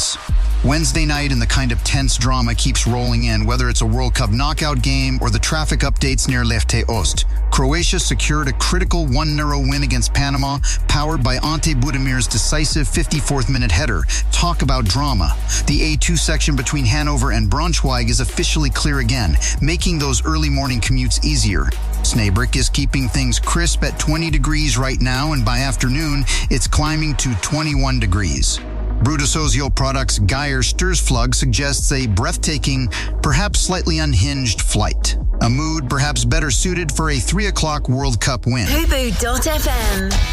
is. Wednesday night and the kind of tense drama keeps rolling in, whether it's a World Cup knockout game or the traffic updates near Lefty Ost. Croatia secured a critical 1-0 win against Panama, powered by Ante Budemir's decisive 54th-minute header. Talk about drama. The A2 section between Hanover and Braunschweig is officially clear again, making those early morning commutes easier. Snabrick is keeping things crisp at 20 degrees right now, and by afternoon, it's climbing to 21 degrees. Brutus Ozio Products' Geyer Sturzflug suggests a breathtaking, perhaps slightly unhinged flight. A mood perhaps better suited for a 3 o'clock World Cup win. Fubu.fm